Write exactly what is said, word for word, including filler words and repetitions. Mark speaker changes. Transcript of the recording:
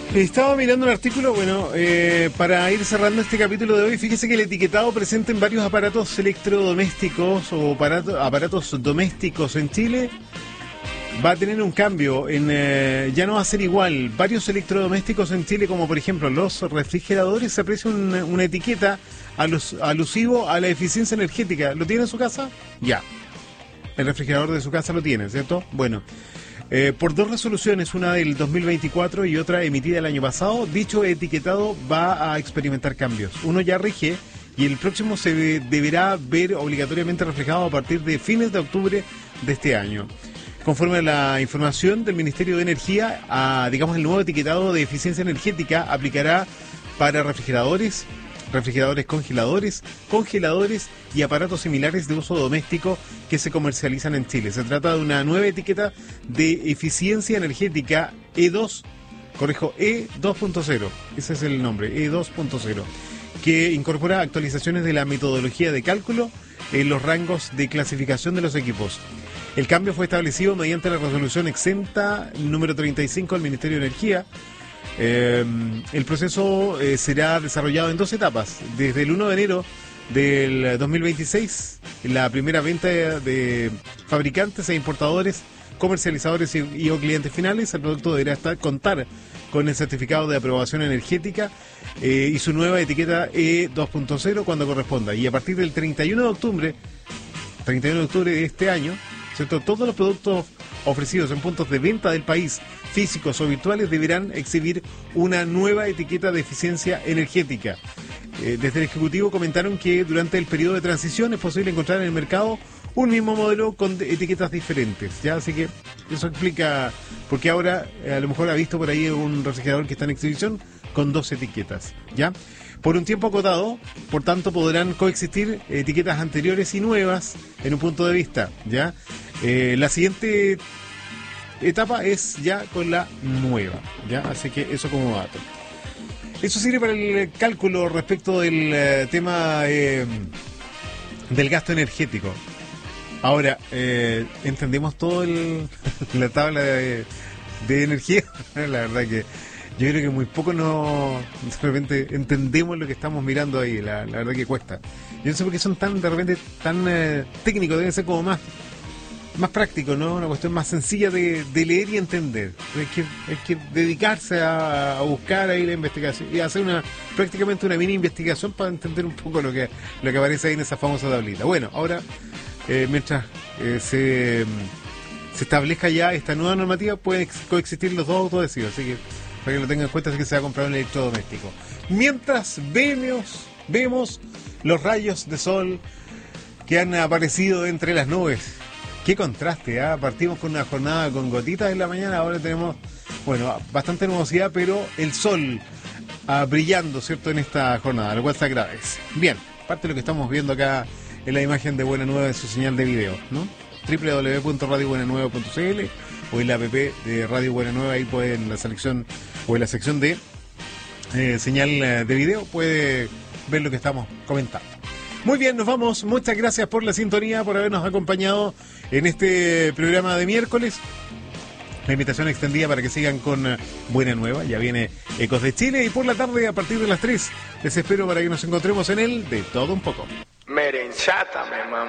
Speaker 1: Estaba mirando un artículo, bueno, eh, para ir cerrando este capítulo de hoy. Fíjese que el etiquetado presente en varios aparatos electrodomésticos o aparato, aparatos domésticos en Chile va a tener un cambio, en eh, ya no va a ser igual. Varios electrodomésticos en Chile, como por ejemplo los refrigeradores, se aprecia un, una etiqueta alus, alusivo a la eficiencia energética. ¿Lo tiene en su casa? Ya. El refrigerador de su casa lo tiene, ¿cierto? Bueno. Eh, por dos resoluciones, una del dos mil veinticuatro y otra emitida el año pasado, dicho etiquetado va a experimentar cambios. Uno ya rige y el próximo se ve, deberá ver obligatoriamente reflejado a partir de fines de octubre de este año. Conforme a la información del Ministerio de Energía, a, digamos, el nuevo etiquetado de eficiencia energética aplicará para refrigeradores, refrigeradores congeladores, congeladores y aparatos similares de uso doméstico que se comercializan en Chile. Se trata de una nueva etiqueta de eficiencia energética E dos, corrijo, E dos punto cero, ese es el nombre, E dos punto cero, que incorpora actualizaciones de la metodología de cálculo en los rangos de clasificación de los equipos. El cambio fue establecido mediante la resolución exenta número treinta y cinco del Ministerio de Energía. Eh, el proceso eh, será desarrollado en dos etapas. Desde el primero de enero del dos mil veintiséis, la primera venta de fabricantes e importadores, comercializadores y, y o clientes finales, el producto deberá estar, contar con el certificado de aprobación energética eh, y su nueva etiqueta E dos punto cero cuando corresponda. Y a partir del treinta y uno de octubre, treinta y uno de octubre de este año, ¿cierto?, todos los productos ofrecidos en puntos de venta del país, físicos o virtuales, deberán exhibir una nueva etiqueta de eficiencia energética. Eh, desde el Ejecutivo comentaron que durante el periodo de transición es posible encontrar en el mercado un mismo modelo con etiquetas diferentes, ¿ya? Así que eso explica por qué ahora eh, a lo mejor ha visto por ahí un refrigerador que está en exhibición con dos etiquetas, ¿ya? Por un tiempo acotado, por tanto, podrán coexistir etiquetas anteriores y nuevas en un punto de vista, ¿ya? Eh, la siguiente etapa es ya con la nueva, ¿ya? Así que eso como dato. Eso sirve para el cálculo respecto del eh, tema eh, del gasto energético. Ahora, eh, entendemos todo el, la tabla de, de energía. La verdad que yo creo que muy poco no, de repente entendemos lo que estamos mirando ahí. La, la verdad que cuesta. Yo no sé por qué son tan, de repente, tan eh, técnicos. Deben ser como más más prácticos, ¿no? Una cuestión más sencilla de, de leer y entender. Hay que, hay que dedicarse a, a buscar ahí la investigación y hacer una prácticamente una mini investigación para entender un poco lo que lo que aparece ahí en esa famosa tablita. Bueno, ahora eh, mientras eh, se, se establezca ya esta nueva normativa, pueden coexistir los dos autoadhesivos, así que para que lo tengan en cuenta, así que se va a comprar un electrodoméstico. Mientras vemos, vemos los rayos de sol que han aparecido entre las nubes. Qué contraste, ¿eh? Partimos con una jornada con gotitas en la mañana, ahora tenemos, bueno, bastante nubosidad, pero el sol ah, brillando, ¿cierto?, en esta jornada, lo cual se agradece. Bien, parte de lo que estamos viendo acá en la imagen de Buena Nueva en su señal de video, ¿no? doble u doble u doble u punto radio buena nueva punto c l o en la app de Radio Buena Nueva, ahí puede, en la selección o en la sección de eh, señal de video, puede ver lo que estamos comentando. Muy bien, nos vamos. Muchas gracias por la sintonía, por habernos acompañado en este programa de miércoles. La invitación extendida para que sigan con Buena Nueva. Ya viene Ecos de Chile y por la tarde, a partir de las tres, les espero para que nos encontremos en el De Todo Un Poco.
Speaker 2: Merenzátame, mamá.